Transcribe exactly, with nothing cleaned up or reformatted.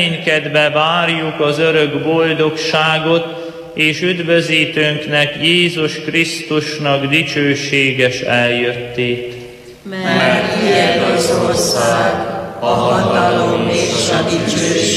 Reménykedve várjuk az örök boldogságot, és üdvözítőnknek, Jézus Krisztusnak dicsőséges eljöttét. Mert tiéd az ország, a hatalom és a dicsőség